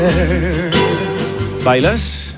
¿Bailas?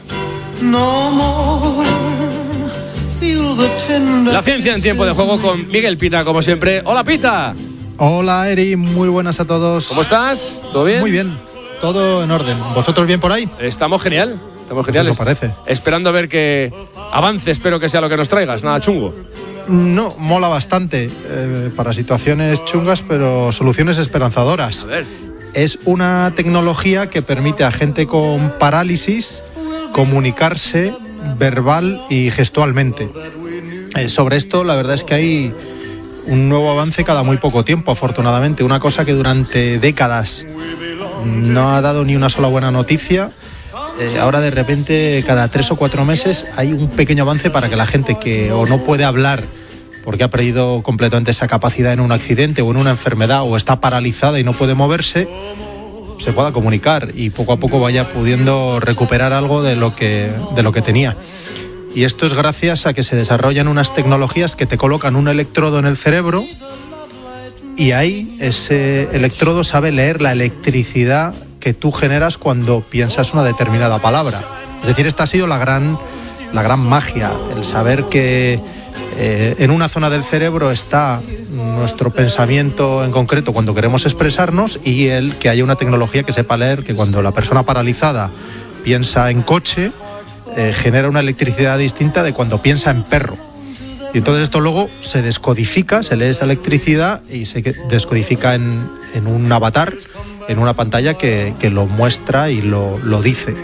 La ciencia en tiempo de juego con Miguel Pita, como siempre. ¡Hola, Pita! Hola, Eri, muy buenas a todos. ¿Cómo estás? ¿Todo bien? Muy bien, todo en orden. ¿Vosotros bien por ahí? Estamos genial. Estamos geniales. Eso parece. Esperando a ver que avance, espero que sea lo que nos traigas. Nada chungo. No, mola bastante para situaciones chungas, pero soluciones esperanzadoras. A ver. Es una tecnología que permite a gente con parálisis comunicarse verbal y gestualmente. Sobre esto, la verdad es que hay un nuevo avance cada muy poco tiempo, afortunadamente. Una cosa que durante décadas no ha dado ni una sola buena noticia. Ahora de repente cada 3 o 4 meses hay un pequeño avance para que la gente que o no puede hablar porque ha perdido completamente esa capacidad en un accidente o en una enfermedad o está paralizada y no puede moverse, se pueda comunicar y poco a poco vaya pudiendo recuperar algo de lo que tenía. Y esto es gracias a que se desarrollan unas tecnologías que te colocan un electrodo en el cerebro y ahí ese electrodo sabe leer la electricidad que tú generas cuando piensas una determinada palabra. Es decir, esta ha sido la gran magia, el saber que en una zona del cerebro está nuestro pensamiento en concreto cuando queremos expresarnos y el que haya una tecnología que sepa leer que cuando la persona paralizada piensa en coche, genera una electricidad distinta de cuando piensa en perro. Y entonces esto luego se descodifica, se lee esa electricidad y se descodifica en un avatar, en una pantalla que lo muestra y lo dice.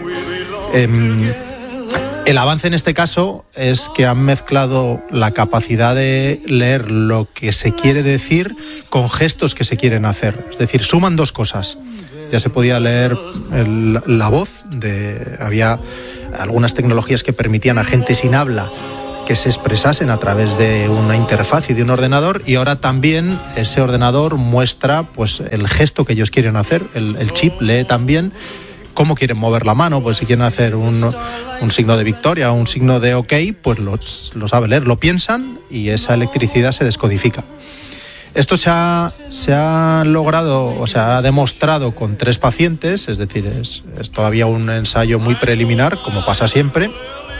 El avance en este caso es que han mezclado la capacidad de leer lo que se quiere decir con gestos que se quieren hacer. Es decir, suman dos cosas. Ya se podía leer la voz, había algunas tecnologías que permitían a gente sin habla que se expresasen a través de una interfaz y de un ordenador, y ahora también ese ordenador muestra pues el gesto que ellos quieren hacer. El chip lee también cómo quieren mover la mano, pues si quieren hacer un signo de victoria o un signo de OK, pues lo sabe leer, lo piensan y esa electricidad se descodifica. Esto se ha logrado o se ha demostrado con 3 pacientes, es decir, es todavía un ensayo muy preliminar, como pasa siempre,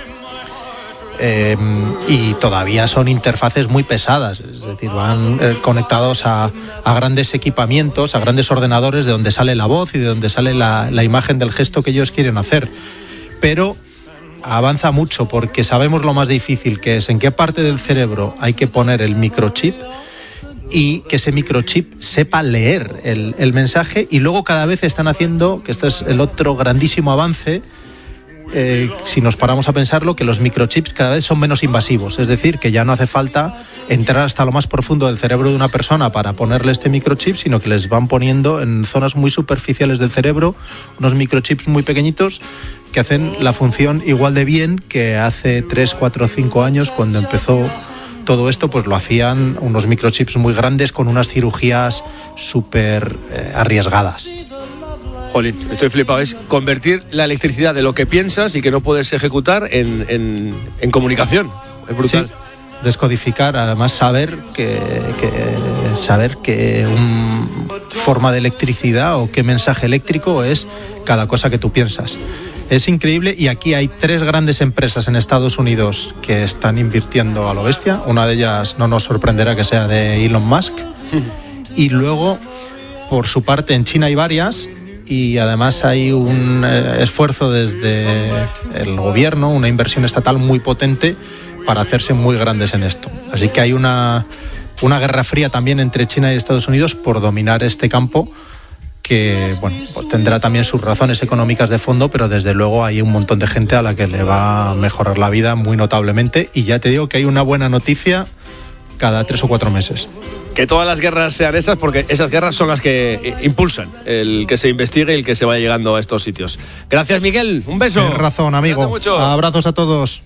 y todavía son interfaces muy pesadas, es decir, van conectados a grandes equipamientos, a grandes ordenadores de donde sale la voz y de donde sale la imagen del gesto que ellos quieren hacer. Pero avanza mucho porque sabemos lo más difícil que es en qué parte del cerebro hay que poner el microchip y que ese microchip sepa leer el mensaje, y luego cada vez están haciendo, que este es el otro grandísimo avance, si nos paramos a pensarlo, que los microchips cada vez son menos invasivos, es decir, que ya no hace falta entrar hasta lo más profundo del cerebro de una persona para ponerle este microchip, sino que les van poniendo en zonas muy superficiales del cerebro unos microchips muy pequeñitos que hacen la función igual de bien que hace 3, 4, 5 años cuando empezó todo esto, pues lo hacían unos microchips muy grandes con unas cirugías súper arriesgadas. Jolín, estoy flipado. Es convertir la electricidad de lo que piensas y que no puedes ejecutar en comunicación. Es brutal. Sí, descodificar, además saber que una forma de electricidad o qué mensaje eléctrico es cada cosa que tú piensas. Es increíble, y aquí hay 3 grandes empresas en Estados Unidos que están invirtiendo a lo bestia. Una de ellas no nos sorprenderá que sea de Elon Musk. Y luego, por su parte, en China hay varias, y además hay un esfuerzo desde el gobierno, una inversión estatal muy potente para hacerse muy grandes en esto. Así que hay una guerra fría también entre China y Estados Unidos por dominar este campo, que bueno, pues tendrá también sus razones económicas de fondo, pero desde luego hay un montón de gente a la que le va a mejorar la vida muy notablemente, y ya te digo que hay una buena noticia cada 3 o 4 meses. Que todas las guerras sean esas, porque esas guerras son las que impulsan el que se investigue y el que se vaya llegando a estos sitios. Gracias, Miguel. Un beso. Tienes razón, amigo. Mucho. Abrazos a todos.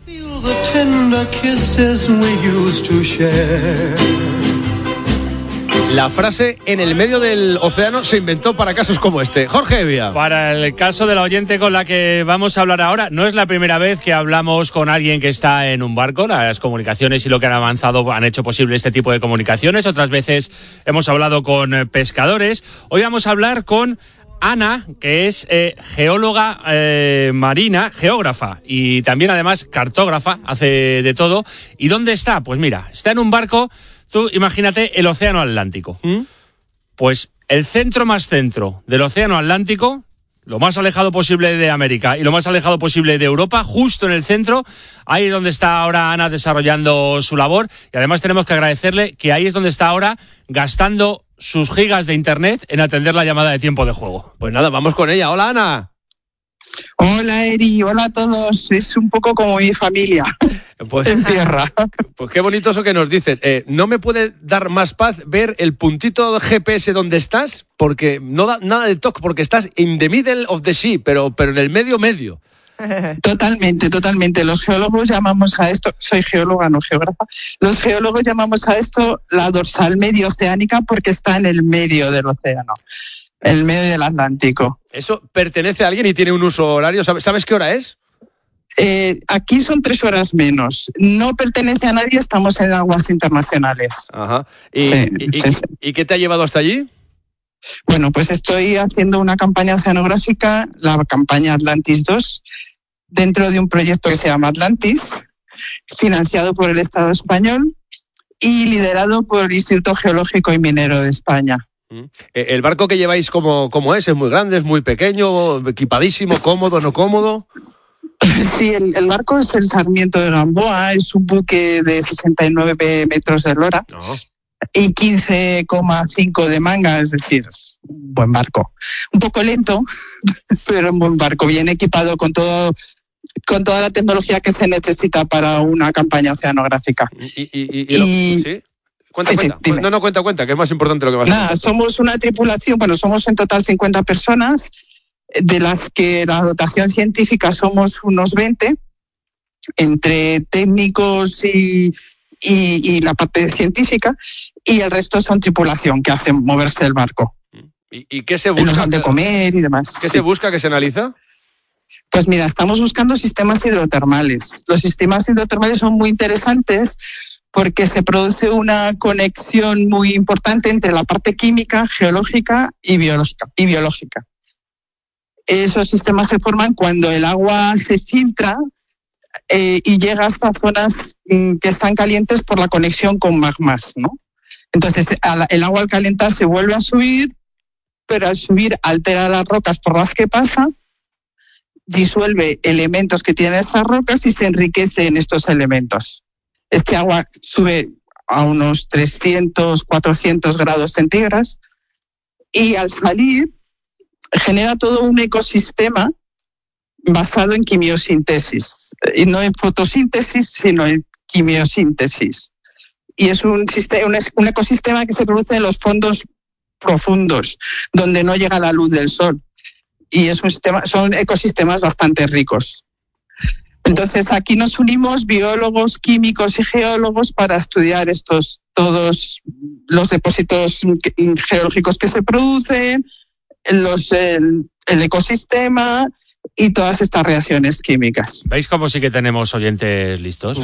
La frase "en el medio del océano" se inventó para casos como este. Jorge Evia. Para el caso de la oyente con la que vamos a hablar ahora, no es la primera vez que hablamos con alguien que está en un barco. Las comunicaciones y lo que han avanzado han hecho posible este tipo de comunicaciones. Otras veces hemos hablado con pescadores. Hoy vamos a hablar con Ana, que es geóloga marina, geógrafa y también además cartógrafa, hace de todo. ¿Y dónde está? Pues mira, está en un barco, tú imagínate el océano Atlántico. Pues el centro más centro del océano Atlántico, lo más alejado posible de América y lo más alejado posible de Europa, justo en el centro, ahí es donde está ahora Ana desarrollando su labor, y además tenemos que agradecerle que ahí es donde está ahora gastando sus gigas de internet en atender la llamada de tiempo de juego. Pues nada, vamos con ella. Hola, Ana. Hola, Eri, hola a todos. Es un poco como mi familia Pues, en tierra. Pues qué bonito eso que nos dices. ¿No me puede dar más paz ver el puntito GPS donde estás? Porque no da nada de toque, porque estás in the middle of the sea, pero en el medio. Totalmente. Los geólogos llamamos a esto, soy geóloga, no geógrafa, los geólogos llamamos a esto la dorsal medio oceánica porque está en el medio del océano, en el medio del Atlántico. ¿Eso pertenece a alguien y tiene un uso horario? ¿Sabes qué hora es? Aquí son 3 horas menos. No pertenece a nadie, estamos en aguas internacionales. Ajá. Sí. ¿Y qué te ha llevado hasta allí? Bueno, pues estoy haciendo una campaña oceanográfica, la campaña Atlantis 2, dentro de un proyecto que se llama Atlantis, financiado por el Estado español y liderado por el Instituto Geológico y Minero de España. ¿El barco que lleváis cómo es? ¿Es muy grande, es muy pequeño, equipadísimo, cómodo, no cómodo? Sí, el barco es el Sarmiento de Gamboa, es un buque de 69 metros de eslora. No. Y 15,5 de manga, es decir, es un buen barco. Un poco lento, pero un buen barco, bien equipado con toda la tecnología que se necesita para una campaña oceanográfica. ¿Sí? Cuenta. Dime. No, cuenta, que es más importante lo que vas a Nada, contar. somos una tripulación, somos en total 50 personas, de las que la dotación científica somos unos 20, entre técnicos y la parte científica, y el resto son tripulación que hacen moverse el barco. ¿Y qué se Nos busca? dan de comer y demás. ¿Qué se busca, que se analiza? Pues mira, estamos buscando sistemas hidrotermales. Los sistemas hidrotermales son muy interesantes porque se produce una conexión muy importante entre la parte química, geológica y biológica. Esos sistemas se forman cuando el agua se filtra y llega hasta zonas que están calientes por la conexión con magmas, ¿no? Entonces, el agua al calentar se vuelve a subir, pero al subir altera las rocas por las que pasa, disuelve elementos que tienen estas rocas y se enriquece en estos elementos. Este agua sube a unos 300, 400 grados centígrados y al salir genera todo un ecosistema basado en quimiosíntesis, y no en fotosíntesis, sino en quimiosíntesis. Y es un ecosistema que se produce en los fondos profundos, donde no llega la luz del sol. Y son ecosistemas bastante ricos. Entonces aquí nos unimos biólogos, químicos y geólogos para estudiar todos los depósitos geológicos que se producen, el ecosistema y todas estas reacciones químicas. ¿Veis cómo sí que tenemos oyentes listos?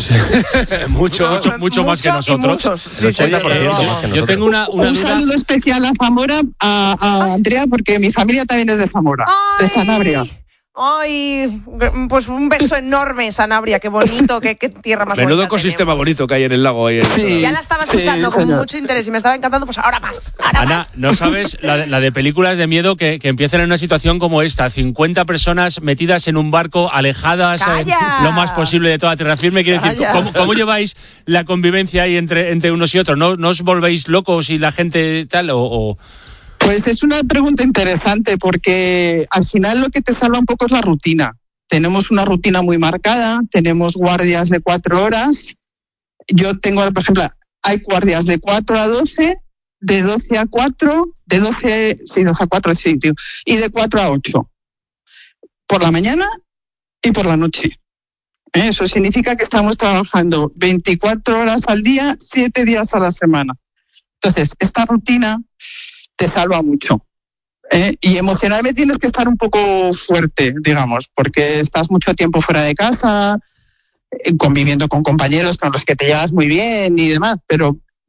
Mucho más que nosotros. Muchos, sí, El 80% sí, más que sí. yo tengo una Un duda. saludo especial a Zamora, a Andrea, porque mi familia también es de Zamora, de Sanabria. Ay, pues un beso enorme, Sanabria, qué bonito, qué tierra más bonita. Menudo ecosistema tenemos. bonito que hay en el lago ahí. Sí. Ya la estaba escuchando Sí, con señor. mucho interés y me estaba encantando, pues ahora más. Ana, no sabes la de películas de miedo que empiezan en una situación como esta, 50 personas metidas en un barco, alejadas ¡Calla! lo más posible de toda tierra firme. Quiero decir, ¡Calla! ¿cómo lleváis la convivencia ahí entre unos y otros? ¿No os volvéis locos y la gente tal o...? Pues es una pregunta interesante porque al final lo que te salva un poco es la rutina. Tenemos una rutina muy marcada, tenemos guardias de 4 horas. Yo tengo, por ejemplo, hay guardias de 4 a 12, de 12 a 4, de 12 a 4, sí, tío, y de 4 a 8. Por la mañana y por la noche. Eso significa que estamos trabajando 24 horas al día, 7 días a la semana. Entonces, esta rutina te salva mucho. Y emocionalmente tienes que estar un poco fuerte, digamos, porque estás mucho tiempo fuera de casa, conviviendo con compañeros con los que te llevas muy bien y demás, pero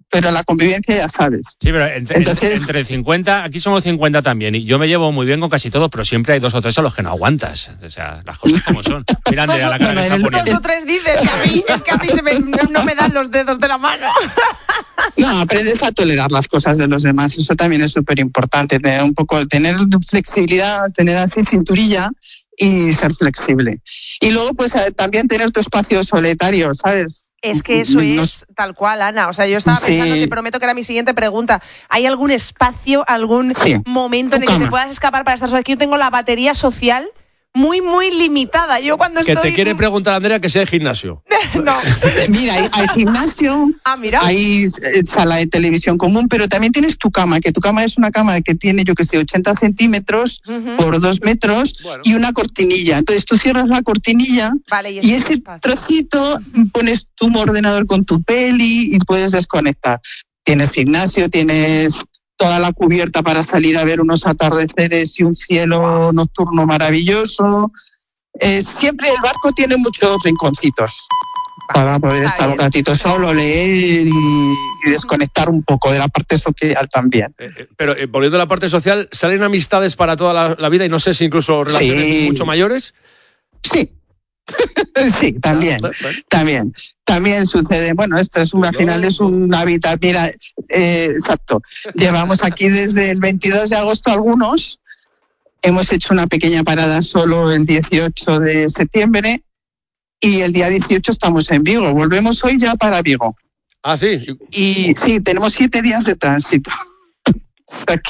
pero la convivencia ya sabes. Sí, pero Entonces, entre 50, aquí somos 50 también, y yo me llevo muy bien con casi todos, pero siempre hay 2 o 3 a los que no aguantas. O sea, las cosas como son. Mira, Andrea, la cara que está poniendo. 2 o 3 dices, que a mí no me dan los dedos de la mano. No, aprendes a tolerar las cosas de los demás, eso también es súper importante, tener flexibilidad, tener así cinturilla y ser flexible. Y luego, pues también tener tu espacio solitario, ¿sabes? Es que eso es tal cual, Ana. O sea, yo estaba pensando, te prometo que era mi siguiente pregunta. ¿Hay algún espacio, algún momento en el que te puedas escapar para estar sola? Aquí yo tengo la batería social muy, muy limitada. Yo cuando que estoy... te quiere preguntar, Andrea, que sea el gimnasio. No. Mira, hay gimnasio, mira. hay sala de televisión común, pero también tienes tu cama, que tu cama es una cama que tiene, 80 centímetros por 2 metros y una cortinilla. Entonces tú cierras la cortinilla y ese trocito pones tu ordenador con tu peli y puedes desconectar. Tienes gimnasio, tienes toda la cubierta para salir a ver unos atardeceres y un cielo nocturno maravilloso. Siempre el barco tiene muchos rinconcitos para poder estar un ratito solo, leer y desconectar un poco de la parte social también. Pero volviendo a la parte social, ¿salen amistades para toda la vida y no sé si incluso relaciones mucho mayores? Sí. Sí, también, también sucede. Bueno, esto es al final es un hábitat. Mira, exacto. Llevamos aquí desde el 22 de agosto algunos. Hemos hecho una pequeña parada solo el 18 de septiembre y el día 18 estamos en Vigo. Volvemos hoy ya para Vigo. Ah, sí. Y sí, tenemos 7 días de tránsito. O sea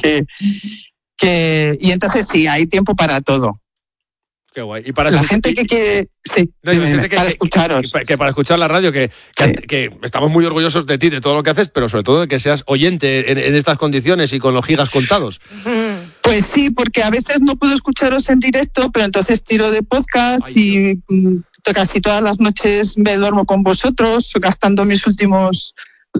y entonces sí, hay tiempo para todo. Qué guay. Y para la gente que quiere... Sí, para escucharos. Que para escuchar la radio, que estamos muy orgullosos de ti, de todo lo que haces, pero sobre todo de que seas oyente en estas condiciones y con los gigas contados. Pues sí, porque a veces no puedo escucharos en directo, pero entonces tiro de podcast y casi todas las noches me duermo con vosotros, gastando mis últimos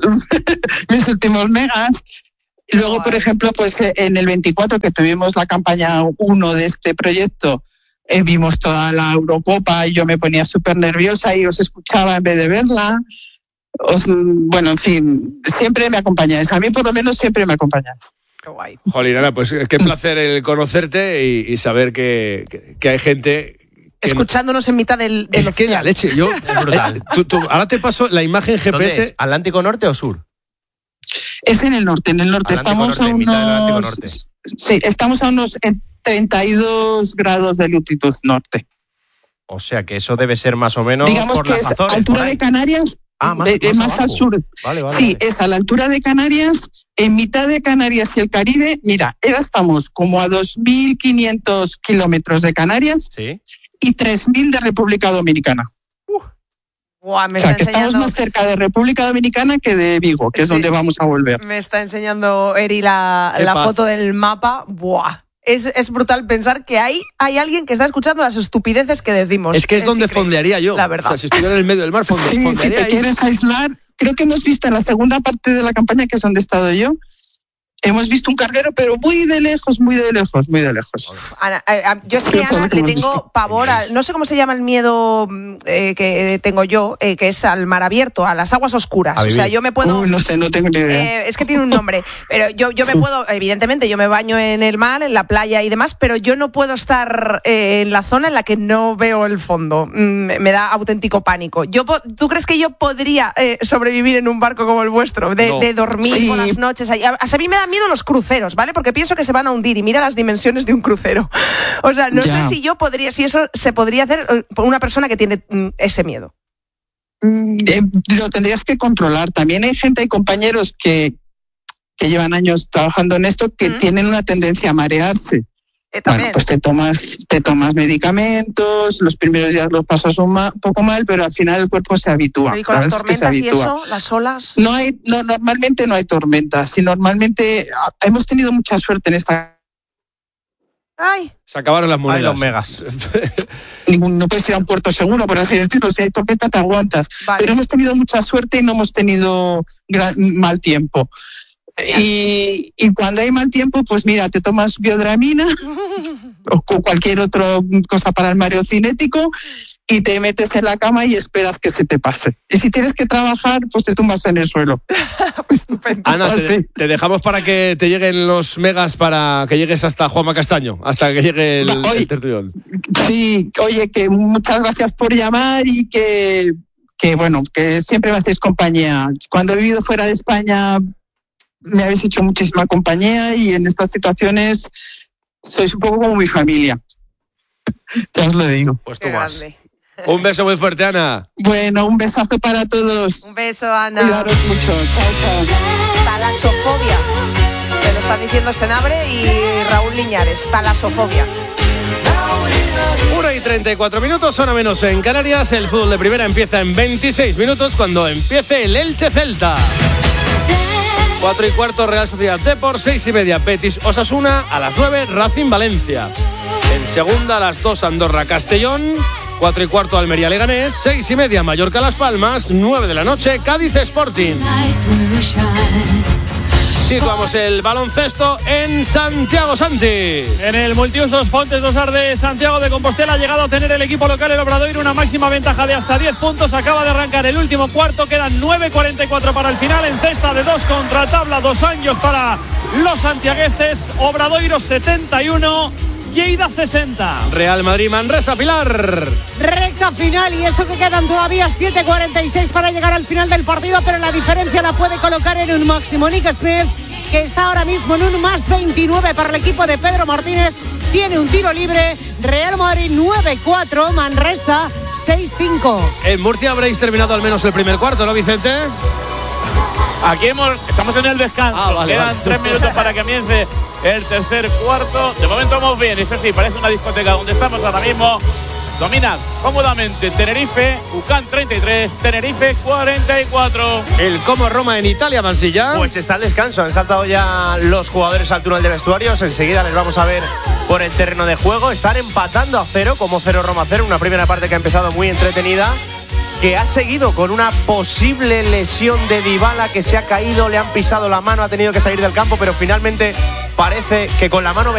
megas. Luego, por ejemplo, pues en el 24, que tuvimos la campaña 1 de este proyecto, vimos toda la Eurocopa y yo me ponía súper nerviosa y os escuchaba en vez de verla. Bueno, en fin, siempre me acompañáis. A mí por lo menos siempre me acompañáis. Qué guay. Jolín, Ana, pues qué placer el conocerte y saber que hay gente... escuchándonos en mitad del Es que la leche, yo... Es brutal. Ahora te paso la imagen GPS... ¿Dónde es? ¿Atlántico Norte o Sur? Es en el norte, Atlántico estamos norte, a mitad del Atlántico unos... Norte. Sí, estamos a unos 32 grados de latitud norte. O sea que eso debe ser más o menos digamos por que las Azores. Altura de Canarias, más al sur. Vale, sí, es a la altura de Canarias, en mitad de Canarias y el Caribe. Mira, estamos como a 2.500 kilómetros de Canarias y 3.000 de República Dominicana. Buah, o sea, que estamos más cerca de República Dominicana que de Vigo, que es donde vamos a volver. Me está enseñando Eri la foto del mapa. Buah. Es brutal pensar que hay alguien que está escuchando las estupideces que decimos. Es que es donde increíble. Fondearía yo. La verdad. O sea, si estuviera en el medio del mar, fondearía si te ahí. quieres aislar, creo que hemos visto en la segunda parte de la campaña, que es donde he estado yo, hemos visto un carguero, pero muy de lejos, muy de lejos, muy de lejos. Ana, yo es que Ana le tengo pavor no sé cómo se llama el miedo que tengo yo, que es al mar abierto, a las aguas oscuras. O sea, yo me puedo... no sé, no tengo ni idea. Es que tiene un nombre, pero yo me puedo, evidentemente, yo me baño en el mar, en la playa y demás, pero yo no puedo estar en la zona en la que no veo el fondo. Me da auténtico pánico. ¿Tú crees que yo podría sobrevivir en un barco como el vuestro? De dormir por las noches. A mí me da miedo los cruceros, ¿vale? Porque pienso que se van a hundir y mira las dimensiones de un crucero. O sea, no sé si eso se podría hacer una persona que tiene ese miedo. Lo tendrías que controlar. También hay compañeros que llevan años trabajando en esto que tienen una tendencia a marearse. Bueno, pues te tomas medicamentos, los primeros días los pasas un poco mal, pero al final el cuerpo se habitúa. ¿Y con las tormentas y eso, las olas? Normalmente no hay tormentas. Y normalmente hemos tenido mucha suerte en esta... ¡Ay! Se acabaron las monedas. Los megas. No puedes ir a un puerto seguro, por así decirlo. Si hay tormenta te aguantas. Vale. Pero hemos tenido mucha suerte y no hemos tenido mal tiempo. Y cuando hay mal tiempo, pues mira, te tomas biodramina o cualquier otra cosa para el mareo cinético y te metes en la cama y esperas que se te pase. Y si tienes que trabajar, pues te tumbas en el suelo. Estupendo. Ana, te dejamos para que te lleguen los megas para que llegues hasta Juanma Castaño, hasta que llegue el tertulión. Sí, oye, que muchas gracias por llamar y que bueno, que siempre me hacéis compañía. Cuando he vivido fuera de España me habéis hecho muchísima compañía y en estas situaciones sois un poco como mi familia. Ya os lo digo. Pues tú más. Un beso muy fuerte, Ana. Bueno, un besazo para todos. Un beso, Ana. Cuidaros mucho. Chao, chao. Talasofobia. Te lo están diciendo Senabre y Raúl Liñares. Talasofobia. 1:34, hora menos en Canarias. El fútbol de primera empieza en 26 minutos cuando empiece el Elche Celta. 4:15 Real Sociedad Depor, 6:30 Betis Osasuna, a las 9 Racing Valencia. En segunda a las 2 Andorra Castellón, 4:15 Almería Leganés, 6:30 Mallorca Las Palmas, 9 de la noche Cádiz Sporting. Situamos el baloncesto en Santiago, Santi. En el multiusos Fontes Dosar de Santiago de Compostela ha llegado a tener el equipo local, el Obradoiro, una máxima ventaja de hasta 10 puntos. Acaba de arrancar el último cuarto, quedan 9:44 para el final. En cesta de 2 contra tabla, 2 años para los santiagueses. Obradoiro 71, Lleida 60. Real Madrid Manresa, Pilar. Recta final y eso que quedan todavía 7:46 para llegar al final del partido, pero la diferencia la puede colocar en un máximo. Nick Smith, que está ahora mismo en un más 29 para el equipo de Pedro Martínez, tiene un tiro libre. Real Madrid 9-4, Manresa 6-5. En Murcia habréis terminado al menos el primer cuarto, ¿no, Vicente? Aquí estamos en el descanso. Vale, Quedan 3 minutos para que comience el tercer cuarto. De momento vamos bien, eso sí, parece una discoteca donde estamos ahora mismo. Domina cómodamente Tenerife, UCAN 33, Tenerife 44. El Como Roma en Italia, Mansilla. Pues está el descanso, han saltado ya los jugadores al túnel de vestuarios. Enseguida les vamos a ver por el terreno de juego. Están empatando a 0, como 0 Roma 0. Una primera parte que ha empezado muy entretenida, que ha seguido con una posible lesión de Dybala, que se ha caído, le han pisado la mano, ha tenido que salir del campo, pero finalmente parece que con la mano